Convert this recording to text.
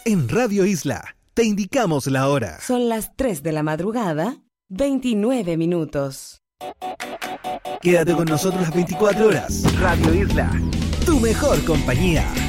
En Radio Isla, te indicamos la hora. Son las 3 de la madrugada, 29 minutos. Quédate con nosotros las 24 horas. Radio Isla, tu mejor compañía.